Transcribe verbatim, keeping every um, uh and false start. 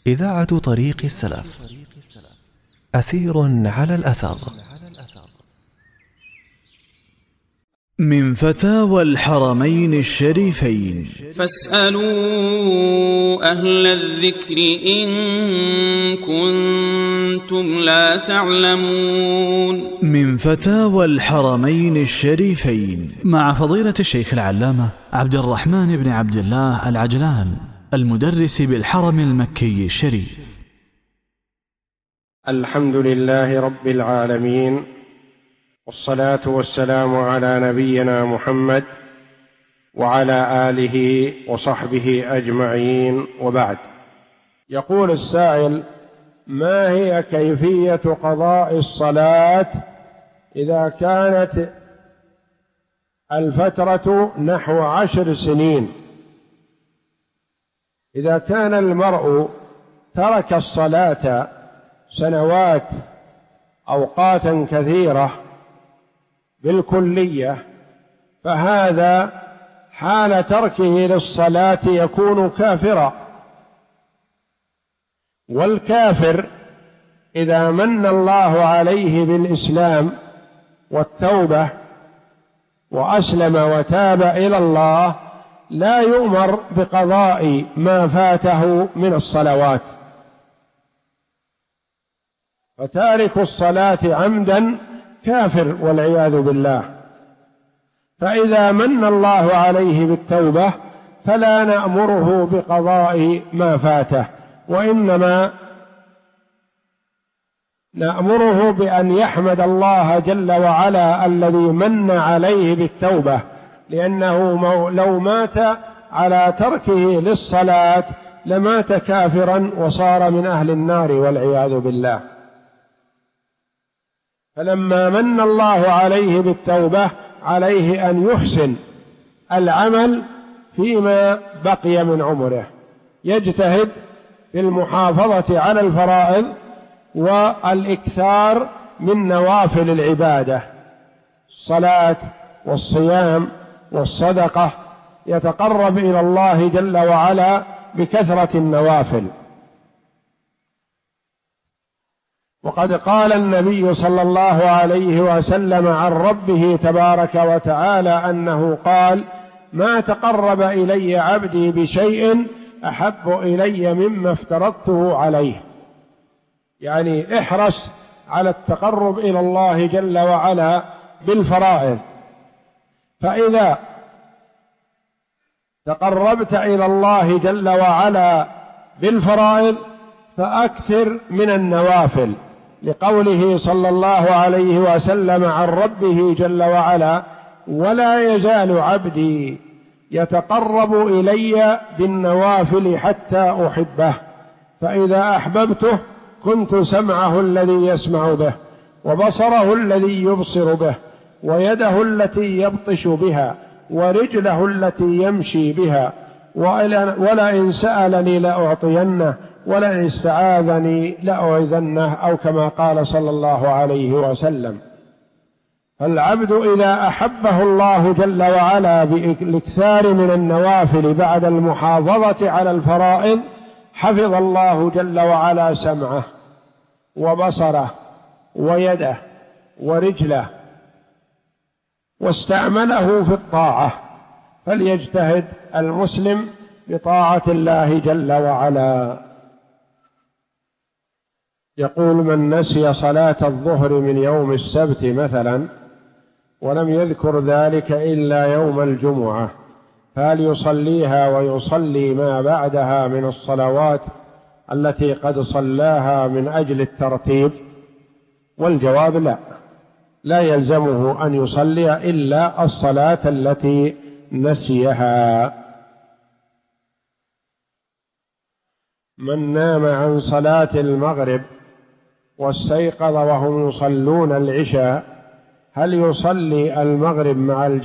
إذاعة طريق السلف، أثير على الأثر. من فتاوى الحرمين الشريفين: فاسألوا أهل الذكر إن كنتم لا تعلمون. من فتاوى الحرمين الشريفين مع فضيلة الشيخ العلامة عبد الرحمن بن عبد الله العجلان، المدرس بالحرم المكي الشريف. الحمد لله رب العالمين، والصلاة والسلام على نبينا محمد وعلى آله وصحبه أجمعين، وبعد. يقول السائل: ما هي كيفية قضاء الصلاة إذا كانت الفترة نحو عشر سنين؟ إذا كان المرء ترك الصلاة سنوات أوقاتا كثيرة بالكلية، فهذا حال تركه للصلاة يكون كافرا. والكافر إذا من الله عليه بالإسلام والتوبة وأسلم وتاب إلى الله لا يؤمر بقضاء ما فاته من الصلوات، فتارك الصلاة عمدا كافر والعياذ بالله. فإذا من الله عليه بالتوبة فلا نأمره بقضاء ما فاته، وإنما نأمره بأن يحمد الله جل وعلا الذي من عليه بالتوبة، لأنه لو مات على تركه للصلاة لمات كافرا وصار من أهل النار والعياذ بالله. فلما من الله عليه بالتوبة عليه أن يحسن العمل فيما بقي من عمره، يجتهد في المحافظة على الفرائض والإكثار من نوافل العبادة، الصلاة والصيام والصدقة، يتقرب إلى الله جل وعلا بكثرة النوافل. وقد قال النبي صلى الله عليه وسلم عن ربه تبارك وتعالى أنه قال: ما تقرب إلي عبدي بشيء أحب إلي مما افترضته عليه. يعني احرص على التقرب إلى الله جل وعلا بالفرائض، فإذا تقربت إلى الله جل وعلا بالفرائض فأكثر من النوافل، لقوله صلى الله عليه وسلم عن ربه جل وعلا: ولا يزال عبدي يتقرب إلي بالنوافل حتى أحبه، فإذا أحببته كنت سمعه الذي يسمع به، وبصره الذي يبصر به، ويده التي يبطش بها، ورجله التي يمشي بها، ولئن سألني لأعطينه، ولئن استعاذني لأعيذنه، أو كما قال صلى الله عليه وسلم. فالعبد إذا أحبه الله جل وعلا بالاكثار من النوافل بعد المحافظة على الفرائض حفظ الله جل وعلا سمعه وبصره ويده ورجله، واستعمله في الطاعة. فليجتهد المسلم بطاعة الله جل وعلا. يقول: من نسي صلاة الظهر من يوم السبت مثلا ولم يذكر ذلك إلا يوم الجمعة، فهل يصليها ويصلي ما بعدها من الصلوات التي قد صلاها من أجل الترتيب؟ والجواب: لا، لا يلزمه أن يصلي إلا الصلاة التي نسيها. من نام عن صلاة المغرب واستيقظ وهم يصلون العشاء، هل يصلي المغرب مع الجماعة